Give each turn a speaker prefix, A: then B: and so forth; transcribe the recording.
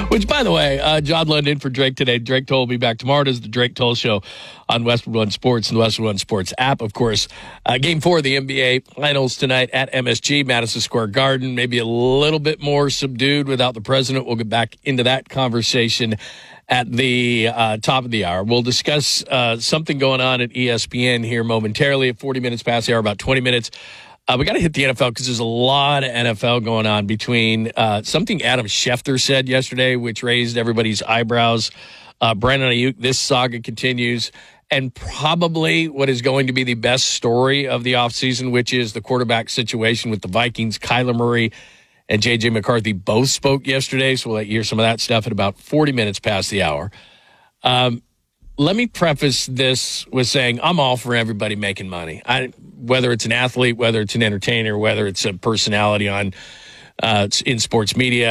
A: Which, by the way, John Lund in for Drake today. Drake Toll will be back tomorrow. It is the Drake Toll Show on Westwood One Sports and the Westwood One Sports app. Of course, Game 4 of the NBA Finals tonight at MSG, Madison Square Garden. Maybe a little bit more subdued without the president. We'll get back into that conversation at the top of the hour. We'll discuss something going on at ESPN here momentarily at 40 minutes past the hour, about 20 minutes. We got to hit the NFL because there's a lot of NFL going on between something Adam Schefter said yesterday, which raised everybody's eyebrows. Brandon Ayuk, this saga continues. And probably what is going to be the best story of the offseason, which is the quarterback situation with the Vikings. Kyler Murray and J.J. McCarthy both spoke yesterday, so we'll let you hear some of that stuff at about 40 minutes past the hour. Let me preface this with saying I'm all for everybody making money. Whether it's an athlete, whether it's an entertainer, whether it's a personality on in sports media.